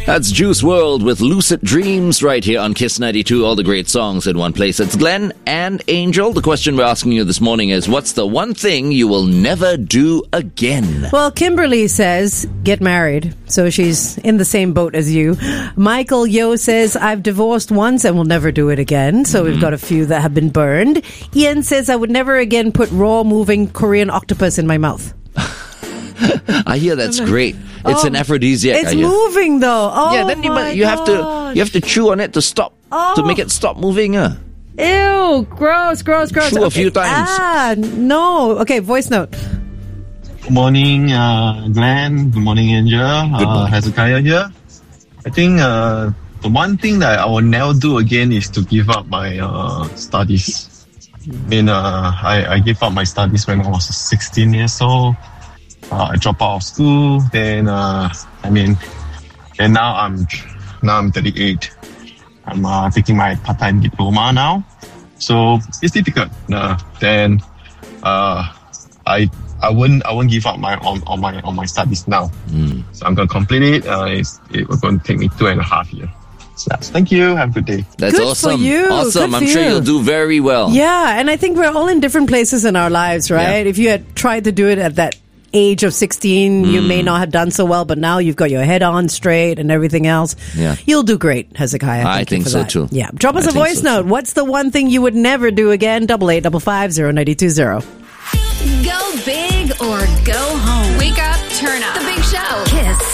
That's Juice WRLD with Lucid Dreams right here on Kiss 92. All the great songs in one place. It's Glenn and Angel. The question we're asking you this morning is, what's the one thing you will never do again? Well, Kimberly says, get married. So she's in the same boat as you. Michael Yo says, I've divorced once and will never do it again. So we've got a few that have been burned. Ian says, I would never again put raw moving Korean octopus in my mouth. I hear that's great. It's an aphrodisiac. It's moving though. Oh, yeah, then you have to chew on it to stop to make it stop moving. Ew, gross. Chew a few times. No. Okay, voice note. Good morning, Glenn. Good morning, Angel. Hezekiah here. I think the one thing that I will never do again is to give up my studies. I mean, I gave up my studies when I was 16 years old. I dropped out of school. Then, and now I'm 38. I'm taking my part-time diploma now. So it's difficult. Then, I won't give up on my studies now. So I'm gonna complete it. It's going to take me 2.5 years. So thank you. Have a good day. That's good awesome. For you. Awesome. Good I'm for sure you. you'll do very well. Yeah, and I think we're all in different places in our lives, right? Yeah. If you had tried to do it at that age of 16, you may not have done so well, but now you've got your head on straight and everything else. Yeah. You'll do great, Hezekiah. I think so too. Yeah. Drop us a voice note. What's the one thing you would never do again? 885550 Go big or go home. Wake up, turn up. The Big Show. Kiss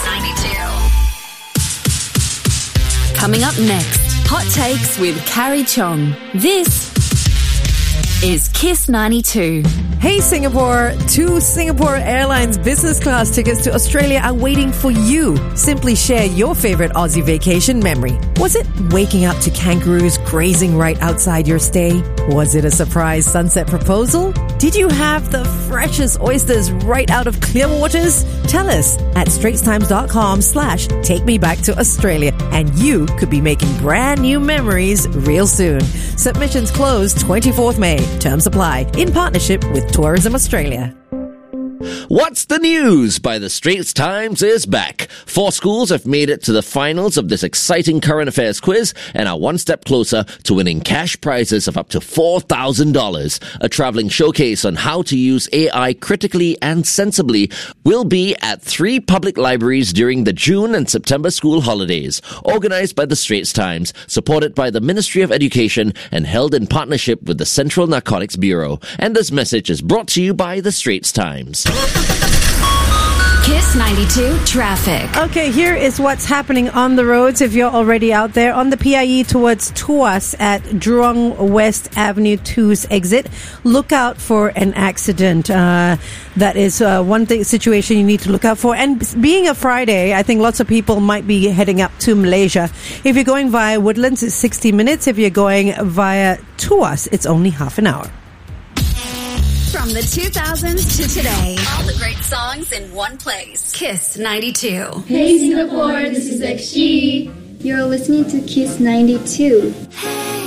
92. Coming up next, Hot Takes with Carrie Chong. This is Kiss 92. Hey Singapore, 2 Singapore Airlines business class tickets to Australia are waiting for you. Simply share your favorite Aussie vacation memory. Was it waking up to kangaroos grazing right outside your stay? Was it a surprise sunset proposal? Did you have the freshest oysters right out of clear waters? Tell us at straitstimes.com/take me back to Australia, and you could be making brand new memories real soon. Submissions close 24th May. Terms apply. In partnership with Tourism Australia. What's the News by The Straits Times is back. 4 schools have made it to the finals of this exciting current affairs quiz and are one step closer to winning cash prizes of up to $4,000. A traveling showcase on how to use AI critically and sensibly will be at 3 public libraries during the June and September school holidays. Organized by The Straits Times, supported by the Ministry of Education, and held in partnership with the Central Narcotics Bureau. And this message is brought to you by The Straits Times. Kiss 92 traffic. Okay, here is what's happening on the roads if you're already out there. On the PIE towards Tuas at Jurong West Avenue 2's exit, look out for an accident. That is one situation you need to look out for. And being a Friday, I think lots of people might be heading up to Malaysia. If you're going via Woodlands, it's 60 minutes. If you're going via Tuas, it's only half an hour. From the 2000s to today, all the great songs in one place. Kiss 92. Hey Singapore, this is XG. You're listening to Kiss 92. Hey.